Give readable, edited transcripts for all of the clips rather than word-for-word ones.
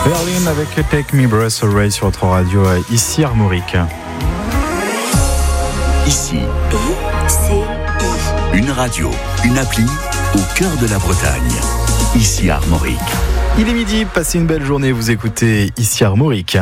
Berlin avec Take Me Breath Away sur votre radio ici Armorique. Ici, une radio, une appli au cœur de la Bretagne. Ici Armorique. Il est midi, passez une belle journée, vous écoutez ici Armorique.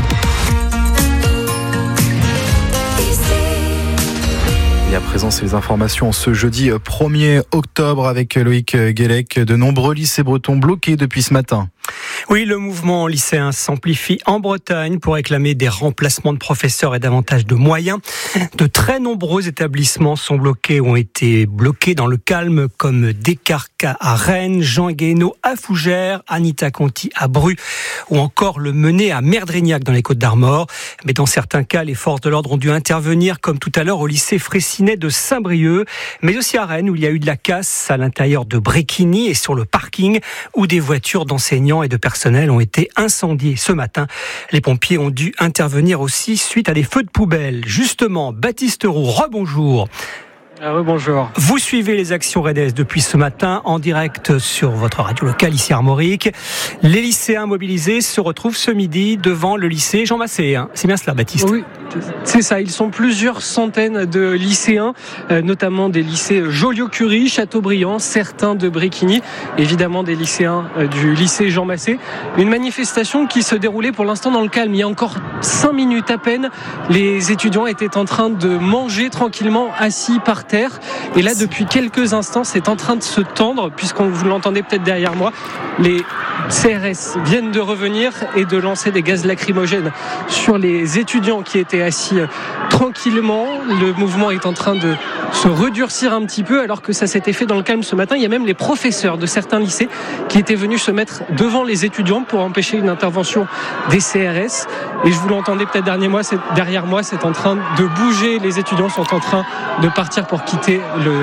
Et à présent, c'est les informations ce jeudi 1er octobre avec Loïc Guélec. De nombreux lycées bretons bloqués depuis ce matin. Oui, le mouvement lycéen s'amplifie en Bretagne pour réclamer des remplacements de professeurs et davantage de moyens. De très nombreux établissements sont bloqués ou ont été bloqués dans le calme, comme Descartes à Rennes, Jean Guéhenno à Fougères, Anita Conti à Bru ou encore le Menet à Merdrignac dans les Côtes-d'Armor. Mais dans certains cas, les forces de l'ordre ont dû intervenir, comme tout à l'heure au lycée Fraissinet de Saint-Brieuc, mais aussi à Rennes où il y a eu de la casse à l'intérieur de Bréquigny et sur le parking où des voitures d'enseignants et de personnel ont été incendiés ce matin. Les pompiers ont dû intervenir aussi suite à des feux de poubelle. Justement, Baptiste Roux, rebonjour. Bonjour. Vous suivez les actions REDES depuis ce matin en direct sur votre radio locale ici Armorique. Les lycéens mobilisés se retrouvent ce midi devant le lycée Jean Massé. C'est bien cela, Baptiste? Oui, c'est ça. Ils sont plusieurs centaines de lycéens, notamment des lycées Joliot-Curie, Châteaubriand, certains de Bréquigny, évidemment des lycéens du lycée Jean Massé. Une manifestation qui se déroulait pour l'instant dans le calme. Il y a encore 5 minutes à peine, les étudiants étaient en train de manger tranquillement assis par terre. Et là, depuis quelques instants, c'est en train de se tendre, puisqu'on vous l'entendez peut-être derrière moi. Les CRS viennent de revenir et de lancer des gaz lacrymogènes sur les étudiants qui étaient assis tranquillement. Le mouvement est en train de se redurcir un petit peu, alors que ça s'était fait dans le calme ce matin. Il y a même les professeurs de certains lycées qui étaient venus se mettre devant les étudiants pour empêcher une intervention des CRS. Et je vous l'entendais peut-être derrière moi, c'est en train de bouger. Les étudiants sont en train de partir pour quitter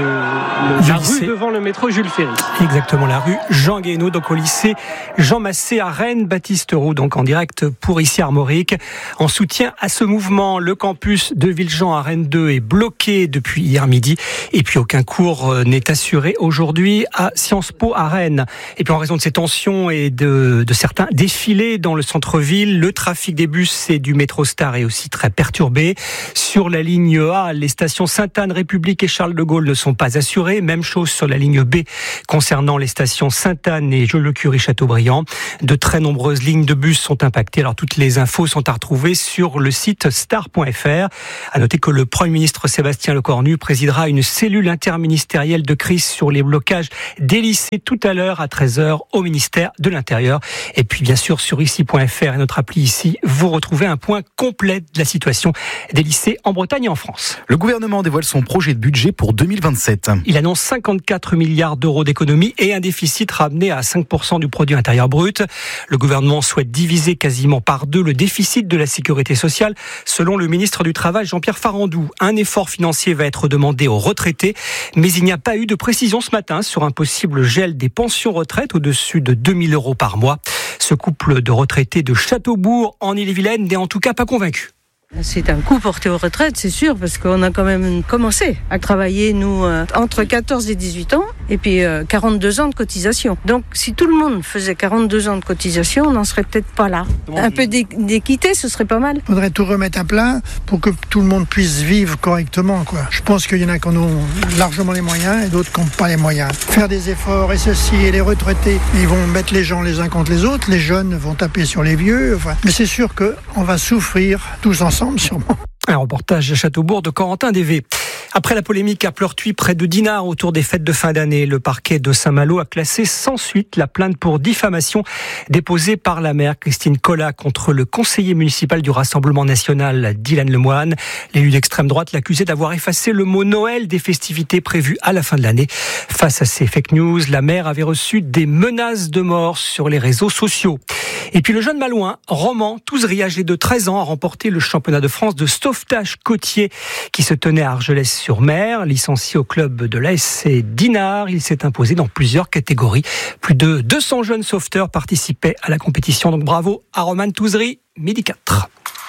la rue devant le métro Jules Ferry. Exactement, la rue Jean Guéhenno, donc au lycée Jean Massé à Rennes. Baptiste Roux, donc en direct pour ici Armorique. En soutien à ce mouvement, le campus de Villejean à Rennes 2 est bloqué depuis hier midi. Et puis aucun cours n'est assuré aujourd'hui à Sciences Po à Rennes. Et puis en raison de ces tensions et de certains défilés dans le centre-ville, le trafic des bus et du métro Star est aussi très perturbé. Sur la ligne A, les stations Sainte-Anne, République et Charles de Gaulle ne sont pas assurées. Même chose sur la ligne B concernant les stations Sainte-Anne et Joliot-Curie Châteaubriand. De très nombreuses lignes de bus sont impactées. Alors toutes les infos sont à retrouver sur le site star.fr. À noter que le Premier ministre Sébastien Lecornu présidera une cellule interministérielle de crise sur les blocages des lycées tout à l'heure à 13h au ministère de l'Intérieur. Et puis bien sûr sur ici.fr et notre appli ici, vous retrouvez un point complet de la situation des lycées en Bretagne et en France. Le gouvernement dévoile son projet de budget pour 2027. Il annonce 54 milliards d'euros d'économies et un déficit ramené à 5% du produit intérieur brut. Le gouvernement souhaite diviser quasiment par 2 le déficit de la sécurité sociale. Selon le ministre du Travail, Jean-Pierre Farandou, un effort financier va être demandé aux retraités, mais il n'y a pas eu de précision ce matin sur un possible gel des pensions retraite au-dessus de 2 000 euros par mois. Ce couple de retraités de Châteaubourg en Ille-et-Vilaine n'est en tout cas pas convaincu. C'est un coup porté aux retraites, c'est sûr, parce qu'on a quand même commencé à travailler, nous, entre 14 et 18 ans, et puis 42 ans de cotisation. Donc, si tout le monde faisait 42 ans de cotisation, on n'en serait peut-être pas là. Un peu d'équité, ce serait pas mal. Il faudrait tout remettre à plat pour que tout le monde puisse vivre correctement, quoi. Je pense qu'il y en a qui en ont largement les moyens et d'autres qui n'ont pas les moyens. Faire des efforts, et ceci, et les retraités, ils vont mettre les gens les uns contre les autres, les jeunes vont taper sur les vieux, mais c'est sûr qu'on va souffrir tous ensemble. Sûrement. Un reportage de Châteaubourg de Corentin Dévé. Après la polémique à Pleurtuis près de Dinard autour des fêtes de fin d'année, le parquet de Saint-Malo a classé sans suite la plainte pour diffamation déposée par la maire Christine Collat contre le conseiller municipal du Rassemblement national Dylan Lemoine. L'élu d'extrême droite l'accusait d'avoir effacé le mot Noël des festivités prévues à la fin de l'année. Face à ces fake news, la maire avait reçu des menaces de mort sur les réseaux sociaux. Et puis le jeune Malouin, Roman Touzery, âgé de 13 ans, a remporté le championnat de France de sauvetage côtier qui se tenait à Argelès-sur-Mer. Licencié au club de l'ASC Dinard, il s'est imposé dans plusieurs catégories. Plus de 200 jeunes sauveteurs participaient à la compétition. Donc bravo à Roman Touzery, midi 4.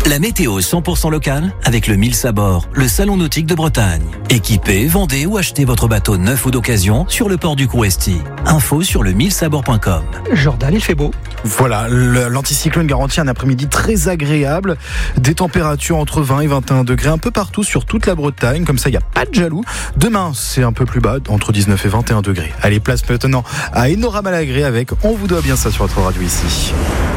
La météo 100% locale avec le Milsabord, le salon nautique de Bretagne. Équipez, vendez ou achetez votre bateau neuf ou d'occasion sur le port du Couresti. Info sur le milsabord.com. Jordan, il fait beau. Voilà, l'anticyclone garantit un après-midi très agréable. Des températures entre 20 et 21 degrés un peu partout sur toute la Bretagne. Comme ça, il n'y a pas de jaloux. Demain, c'est un peu plus bas, entre 19 et 21 degrés. Allez, place maintenant à Enora Malagré avec On vous doit bien ça sur votre radio ici.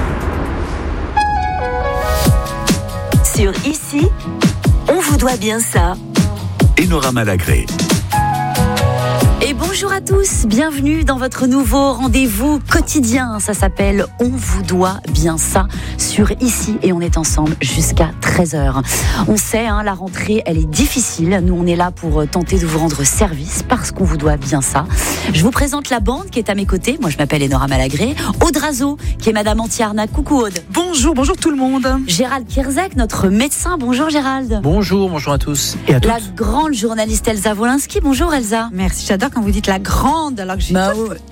Sur Ici, on vous doit bien ça. Enora Malagré. Et bonjour à tous, bienvenue dans votre nouveau rendez-vous quotidien. Ça s'appelle On vous doit bien ça sur Ici et on est ensemble jusqu'à 13h. On sait, la rentrée, elle est difficile. Nous, on est là pour tenter de vous rendre service parce qu'on vous doit bien ça. Je vous présente la bande qui est à mes côtés. Moi, je m'appelle Enora Malagré. Aude Razo, qui est Madame Anti-Arnaque. Coucou Aude. Bonjour tout le monde. Gérald Kierzek, notre médecin. Bonjour Gérald. Bonjour à tous et à toutes. La grande journaliste Elsa Wolinski. Bonjour Elsa. Merci, j'adore quand vous dites la grande alors que j'ai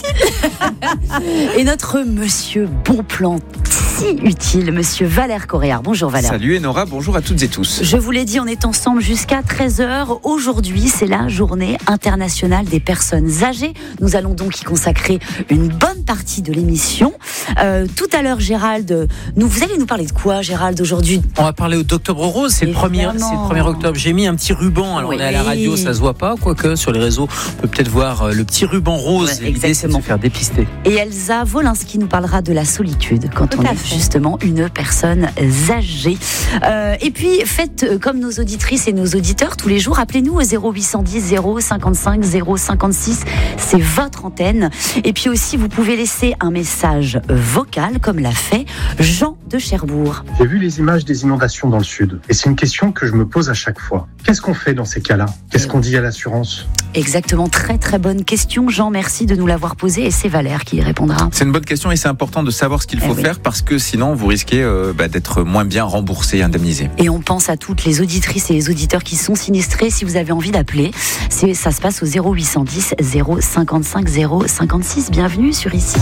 Et notre monsieur bon plan si utile, monsieur Valère Corréard. Bonjour Valère. Salut Enora, bonjour à toutes et tous. Je vous l'ai dit, on est ensemble jusqu'à 13h. Aujourd'hui, c'est la journée internationale des personnes âgées. Nous allons donc y consacrer une bonne partie de l'émission. Tout à l'heure, Gérald, vous allez nous parler de quoi, Gérald, aujourd'hui? On va parler d'Octobre Rose, c'est le 1er octobre. J'ai mis un petit ruban, alors on est à la radio, ça se voit pas, quoique sur les réseaux, on peut peut-être voir le petit ruban rose. Ouais, l'idée, c'est de se faire dépister. Et Elsa Wolinski nous parlera de la solitude quand on est justement une personne âgée. Et puis, faites comme nos auditrices et nos auditeurs tous les jours. Appelez-nous au 0810 055 056. C'est votre antenne. Et puis aussi, vous pouvez laisser un message vocal, comme l'a fait Jean de Cherbourg. J'ai vu les images des inondations dans le sud. Et c'est une question que je me pose à chaque fois. Qu'est-ce qu'on fait dans ces cas-là? Qu'est-ce qu'on dit à l'assurance? Exactement, très très bonne question. Jean, merci de nous l'avoir posée et c'est Valère qui y répondra. C'est une bonne question et c'est important de savoir ce qu'il faut faire parce que sinon vous risquez d'être moins bien remboursé et indemnisé. Et on pense à toutes les auditrices et les auditeurs qui sont sinistrés. Si vous avez envie d'appeler, ça se passe au 0810 055 056. Bienvenue sur Ici.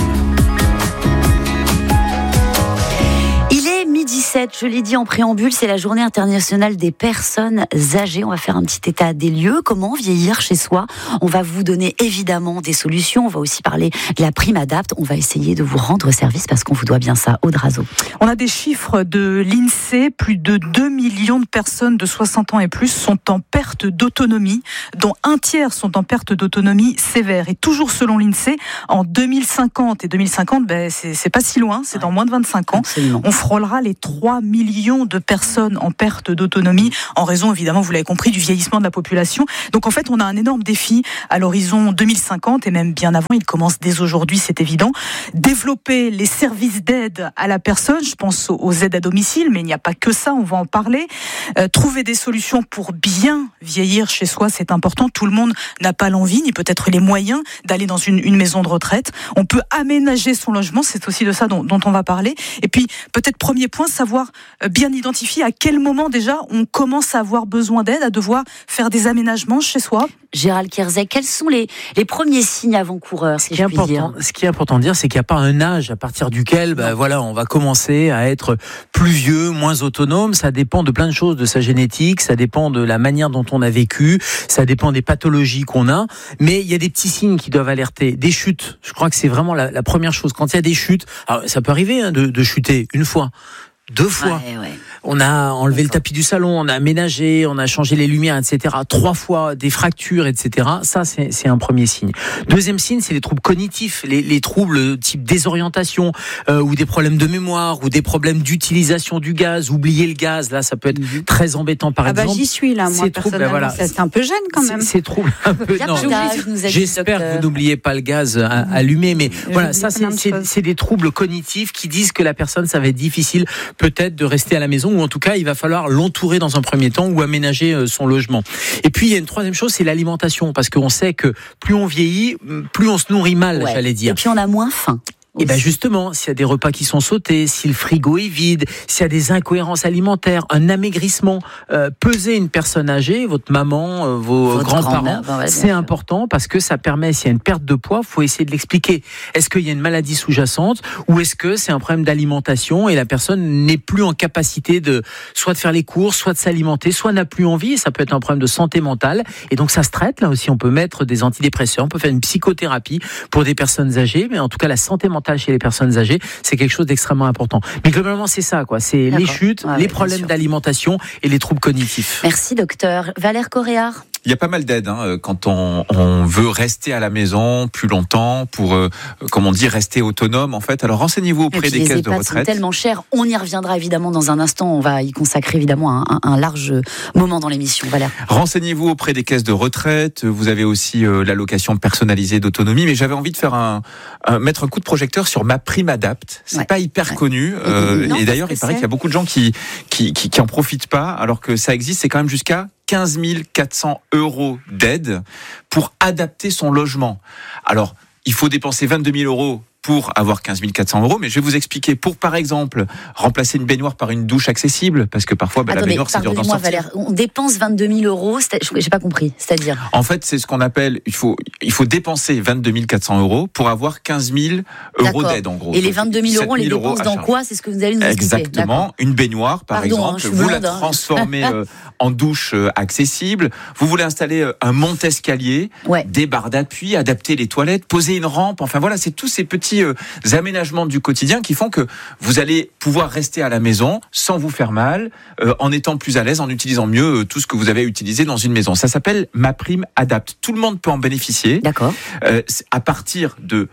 17, je l'ai dit en préambule, c'est la journée internationale des personnes âgées. On va faire un petit état des lieux. Comment vieillir chez soi? On va vous donner évidemment des solutions. On va aussi parler de la prime Adapt. On va essayer de vous rendre service parce qu'on vous doit bien ça. Aude Razo. On a des chiffres de l'INSEE. Plus de 2 millions de personnes de 60 ans et plus sont en perte d'autonomie, dont un tiers sont en perte d'autonomie sévère. Et toujours selon l'INSEE, en 2050, et 2050, c'est pas si loin, c'est dans moins de 25 ans, absolument. On frôlera les 3 millions de personnes en perte d'autonomie en raison, évidemment, vous l'avez compris, du vieillissement de la population. Donc en fait, on a un énorme défi à l'horizon 2050 et même bien avant, il commence dès aujourd'hui, c'est évident. Développer les services d'aide à la personne, je pense aux aides à domicile, mais il n'y a pas que ça, on va en parler. Trouver des solutions pour bien vieillir chez soi, c'est important. Tout le monde n'a pas l'envie, ni peut-être les moyens d'aller dans une maison de retraite. On peut aménager son logement, c'est aussi de ça dont on va parler. Et puis, peut-être premier point, savoir bien identifier à quel moment déjà on commence à avoir besoin d'aide, à devoir faire des aménagements chez soi. Gérald Kierzek, quels sont les premiers signes avant-coureurs, si je puis dire? Ce qui est important de dire, c'est qu'il n'y a pas un âge à partir duquel on va commencer à être plus vieux, moins autonome. Ça dépend de plein de choses, de sa génétique, ça dépend de la manière dont on a vécu, ça dépend des pathologies qu'on a. Mais il y a des petits signes qui doivent alerter. Des chutes, je crois que c'est vraiment la première chose. Quand il y a des chutes, alors ça peut arriver de chuter une fois, 2 fois. Ouais. On a enlevé le tapis du salon, on a aménagé, on a changé les lumières, etc. 3 fois, des fractures, etc. Ça, c'est un premier signe. Deuxième signe, c'est les troubles cognitifs, les troubles type désorientation, ou des problèmes de mémoire, ou des problèmes d'utilisation du gaz. Oublier le gaz, là, ça peut être très embêtant, par exemple. J'y suis là, moi, personnellement. C'est un peu jeune, quand même. Ces troubles un peu... Non, j'espère que vous n'oubliez pas le gaz allumé, mais voilà, ça, c'est des troubles cognitifs qui disent que la personne, ça va être difficile peut-être de rester à la maison, ou en tout cas il va falloir l'entourer dans un premier temps ou aménager son logement. Et puis il y a une troisième chose, c'est l'alimentation, parce qu'on sait que plus on vieillit, plus on se nourrit mal, j'allais dire. Et puis on a moins faim. Et bien justement, s'il y a des repas qui sont sautés, si le frigo est vide, s'il y a des incohérences alimentaires, un amaigrissement, peser une personne âgée, votre maman, vos grands-parents, c'est important parce que ça permet, s'il y a une perte de poids, il faut essayer de l'expliquer. Est-ce qu'il y a une maladie sous-jacente ou est-ce que c'est un problème d'alimentation et la personne n'est plus en capacité de soit de faire les courses, soit de s'alimenter, soit n'a plus envie, ça peut être un problème de santé mentale et donc ça se traite. Là aussi, on peut mettre des antidépresseurs, on peut faire une psychothérapie pour des personnes âgées, mais en tout cas la santé mentale chez les personnes âgées, c'est quelque chose d'extrêmement important. Mais globalement, c'est ça, quoi. C'est les chutes, les problèmes d'alimentation et les troubles cognitifs. Merci, docteur. Valère Coréard. Il y a pas mal d'aides quand on veut rester à la maison plus longtemps pour, comme on dit, rester autonome en fait. Alors renseignez-vous auprès des caisses de retraite. Les EHPAD sont tellement chers. On y reviendra évidemment dans un instant. On va y consacrer évidemment un large moment dans l'émission. Valère. Renseignez-vous auprès des caisses de retraite. Vous avez aussi l'allocation personnalisée d'autonomie. Mais j'avais envie de faire mettre un coup de projecteur sur MaPrimeAdapt. C'est pas hyper connu. Non, et d'ailleurs, il paraît qu'il y a beaucoup de gens qui en profitent pas, alors que ça existe. C'est quand même jusqu'à 15 400 € d'aide pour adapter son logement. Alors, il faut dépenser 22 000 € pour avoir 15 400 €, mais je vais vous expliquer. Pour, par exemple, remplacer une baignoire par une douche accessible, parce que parfois, la baignoire, c'est dur d'en sortir. Valère, on dépense 22 000 €, j'ai pas compris, c'est-à-dire? En fait, c'est ce qu'on appelle, il faut dépenser 22 400 € pour avoir 15 000 € d'aide, en gros. Et les 22 000 €, on les dépense dans quoi? C'est ce que vous allez nous expliquer. Exactement. Une baignoire, par exemple, vous la transformez en douche accessible. Vous voulez installer un monte-escalier, des barres d'appui, adapter les toilettes, poser une rampe. Enfin voilà, c'est tous ces petits aménagements du quotidien qui font que vous allez pouvoir rester à la maison sans vous faire mal, en étant plus à l'aise, en utilisant mieux tout ce que vous avez utilisé dans une maison. Ça s'appelle MaPrimeAdapt. Tout le monde peut en bénéficier. D'accord. À partir de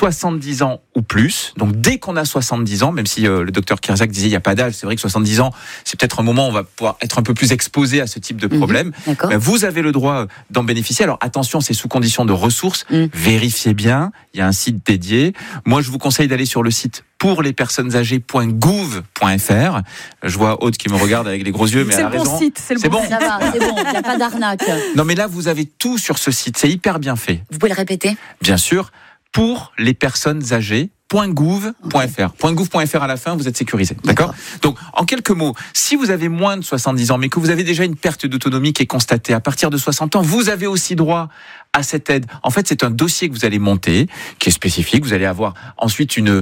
70 ans ou plus. Donc dès qu'on a 70 ans, même si le docteur Kirzac disait il n'y a pas d'âge, c'est vrai que 70 ans, c'est peut-être un moment où on va pouvoir être un peu plus exposé à ce type de problème. Vous avez le droit d'en bénéficier. Alors attention, c'est sous condition de ressources. Vérifiez bien, il y a un site dédié. Moi, je vous conseille d'aller sur le site pourlespersonnesâgées.gouv.fr. Je vois Aude qui me regarde avec les gros yeux, mais elle a raison. C'est le bon site. Ça va, c'est bon, il n'y a pas d'arnaque. Non, mais là, vous avez tout sur ce site. C'est hyper bien fait. Vous pouvez le répéter? Bien sûr. Pour les personnes âgées. .gouv.fr. .gouv.fr à la fin, vous êtes sécurisé. D'accord ? Donc, en quelques mots, si vous avez moins de 70 ans, mais que vous avez déjà une perte d'autonomie qui est constatée à partir de 60 ans, vous avez aussi droit à cette aide. En fait, c'est un dossier que vous allez monter, qui est spécifique. Vous allez avoir ensuite une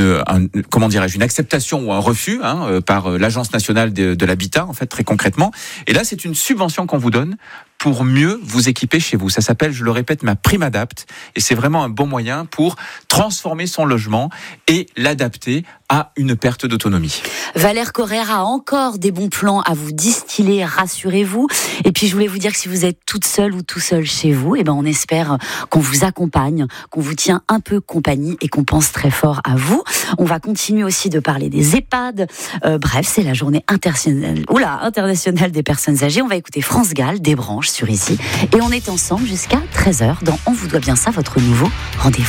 acceptation ou un refus, par l'Agence nationale de l'habitat, en fait, très concrètement. Et là, c'est une subvention qu'on vous donne pour mieux vous équiper chez vous. Ça s'appelle, je le répète, MaPrimeAdapt. Et c'est vraiment un bon moyen pour transformer son logement et l'adapter à une perte d'autonomie. Valère Coréard a encore des bons plans à vous distiller, rassurez-vous. Et puis je voulais vous dire que si vous êtes toute seule ou tout seul chez vous, on espère qu'on vous accompagne, qu'on vous tient un peu compagnie et qu'on pense très fort à vous. On va continuer aussi de parler des EHPAD. Bref, c'est la journée internationale des personnes âgées. On va écouter France Gall, des branches sur ici. Et on est ensemble jusqu'à 13h dans On vous doit bien ça, votre nouveau rendez-vous.